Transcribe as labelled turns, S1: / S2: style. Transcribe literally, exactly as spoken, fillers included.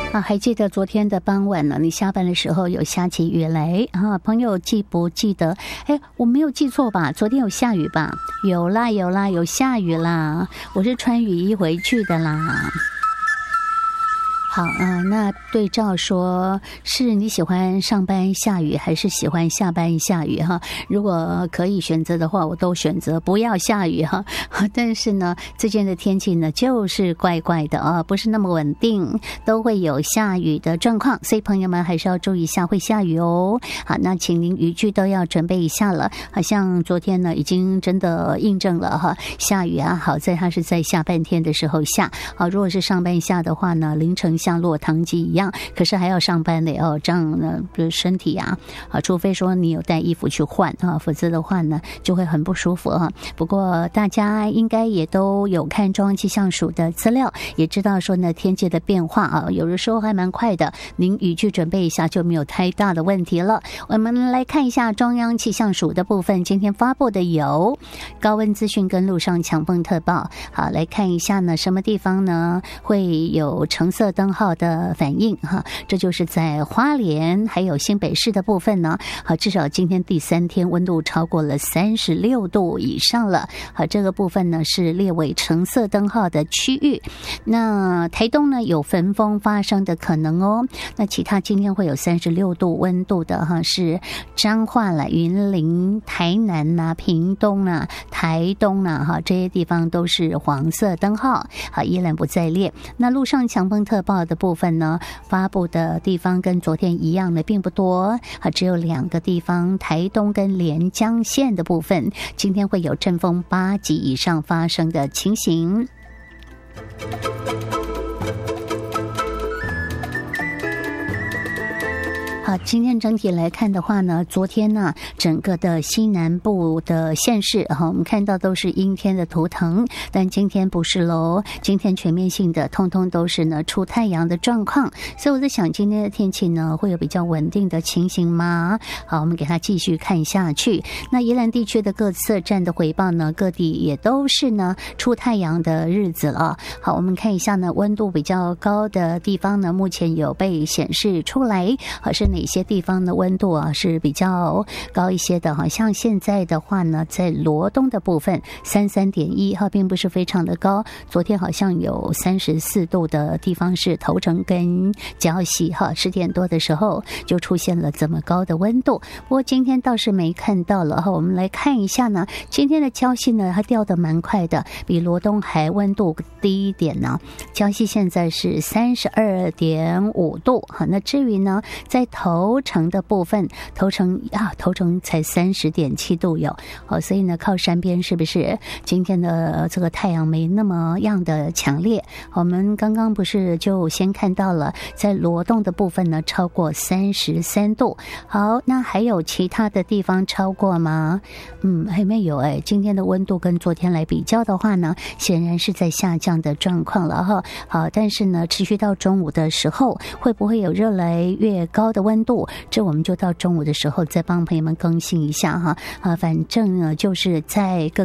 S1: 啊，还记得昨天的傍晚呢？你下班的时候有下起雨来啊？朋友记不记得？哎，我没有记错吧？昨天有下雨吧？有啦，有啦，有下雨啦！我是穿雨衣回去的啦。好，嗯、呃，那对照说，是你喜欢上班下雨，还是喜欢下班下雨哈？如果可以选择的话，我都选择不要下雨哈。但是呢，最近的天气呢，就是怪怪的啊，不是那么稳定，都会有下雨的状况，所以朋友们还是要注意一下会下雨哦。好，那请您雨具都要准备一下了。好像昨天呢，已经真的印证了哈，下雨啊，好在它是在下半天的时候下。好，如果是上班下的话呢，凌晨像落汤鸡一样，可是还要上班的哦，这样呢，比如身体啊，啊，除非说你有带衣服去换啊，否则的话呢，就会很不舒服啊。不过大家应该也都有看中央气象署的资料，也知道说呢，天气的变化啊，有的时候还蛮快的，您雨具准备一下就没有太大的问题了。我们来看一下中央气象署的部分，今天发布的有高温资讯跟路上强风特报。好，来看一下呢，什么地方呢会有橙色灯号的反应哈？这就是在花莲还有新北市的部分呢。好，至少今天第三天温度超过了三十六度以上了。好，这个部分呢是列为橙色灯号的区域。那台东呢有焚风发生的可能哦。那其他今天会有三十六度温度的哈，是彰化啦、云林、台南啦、屏东啦、台东啦哈，这些地方都是黄色灯号，好，依然不再列。那路上强风特报的部分呢，发布的地方跟昨天一样的并不多，啊，只有两个地方，台东跟连江县的部分，今天会有阵风八级以上发生的情形。好，今天整体来看的话呢，昨天呢，整个的西南部的县市哈，我们看到都是阴天的图腾，但今天不是喽，今天全面性的通通都是呢出太阳的状况，所以我在想今天的天气呢会有比较稳定的情形吗？好，我们给它继续看下去。那宜兰地区的各测站的回报呢，各地也都是呢出太阳的日子了。好，我们看一下呢，温度比较高的地方呢，目前有被显示出来，好，是哪些地方的温度啊是比较高一些的哈？像现在的话呢，在罗东的部分三三点一哈，并不是非常的高。昨天好像有三十四度的地方是头城跟礁溪哈，十点多的时候就出现了这么高的温度。不过今天倒是没看到了哈。我们来看一下呢，今天的礁溪呢，它掉得蛮快的，比罗东还温度低一点呢。礁溪现在是三十二点五度哈。那至于呢，在头城的部分，头城啊，头城才三十点七度有，哦，所以呢，靠山边是不是今天的这个太阳没那么样的强烈？我们刚刚不是就先看到了，在罗东的部分呢，超过三十三度。好，那还有其他的地方超过吗？嗯，还没有哎。今天的温度跟昨天来比较的话呢，显然是在下降的状况了哈。好，但是呢，持续到中午的时候，会不会有越来越高的温度？这我们就到中午的时候再帮朋友们更新一下哈。啊，反正呢，就是在各